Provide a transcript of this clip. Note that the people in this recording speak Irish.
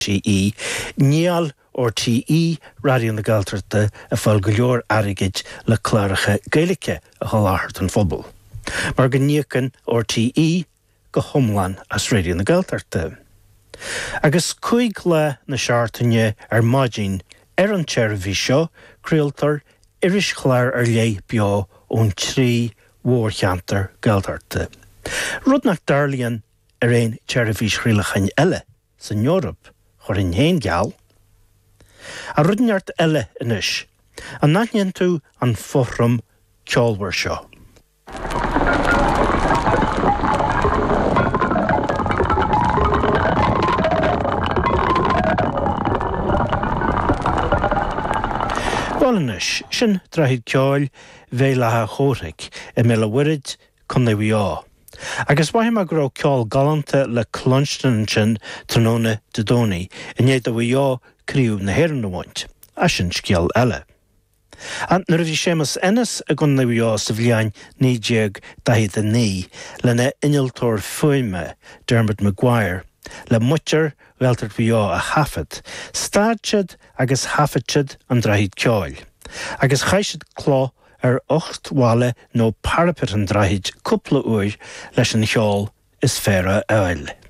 RTE, níl RTE Radio na Gaeltachta a fáil go leor airgid le cláracha Gaeilge a choláthart an phobal. Mar go níocan RTE go thomlan as Radio na Gaeltachta. Agus chuig le na seairteanne maidin an teirbhí seo craoltar iris chláir lé beo ón trí mhórcheantar Gaeltachta. Rud nach darlíonn ein teirbhí chrílachan eile san Eorop chur in héin geall. A rudneart eile inis, a naithníonn tú an fórum ceolmhar seo. Bálanis, sin traithid ceáil bhéilethe chóirigh I mé le wirid chun na bhíá. Agus maithim a gró ceáil galanta le clonstan sin tróna de dónaí, inéad a bhíá críú na héireann bhaint, a sin scial eile. An nuair a bhí sémas enas a gun na bhíá sa bhliain 1929 lena innealtóir fuaime Dermot Maguire, le muitear bhiltear bhíá a hafad, stáidsead agus hafadsead an draithid ceáil, agus chaisiad chló 8 bhaile nó parapet an draithid cúpla uair leis an cheáil is féra eil.